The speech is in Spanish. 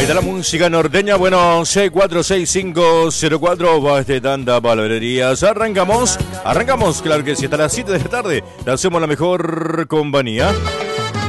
de la música norteña. Bueno, 646504 va este tanta palabrerías. Arrancamos, claro que sí, hasta las 7 de la tarde. Le hacemos la mejor compañía.